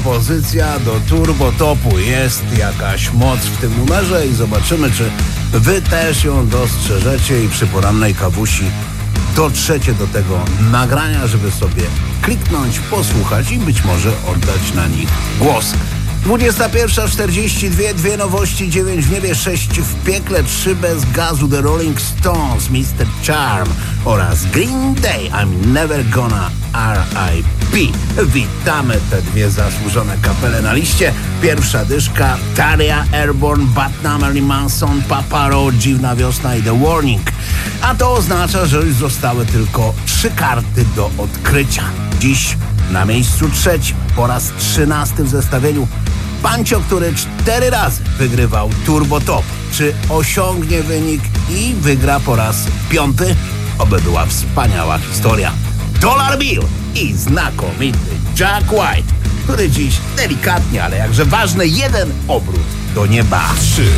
propozycja do Turbo Topu. Jest jakaś moc w tym numerze i zobaczymy, czy wy też ją dostrzeżecie i przy porannej kawusi dotrzecie do tego nagrania, żeby sobie kliknąć, posłuchać i być może oddać na nich głos. 21:42, dwie nowości, 9 w niebie, 6 w piekle, 3 bez gazu, The Rolling Stones, Mr. Charm oraz Green Day, I'm Never Gonna R.I.P. Witamy te dwie zasłużone kapele na liście. Pierwsza dyszka, Taria, Airborne, Batna, Marilyn Manson, Papa Roach, Dziwna Wiosna i The Warning. A to oznacza, że już zostały tylko 3 karty do odkrycia. Dziś na miejscu 3, po raz 13 w zestawieniu, Pancio, który 4 razy wygrywał Turbo Top. Czy osiągnie wynik i wygra po raz 5? Oby była wspaniała historia. Dollar Bill i znakomity Jack White, który dziś delikatnie, ale jakże ważny, jeden obrót do nieba. 3.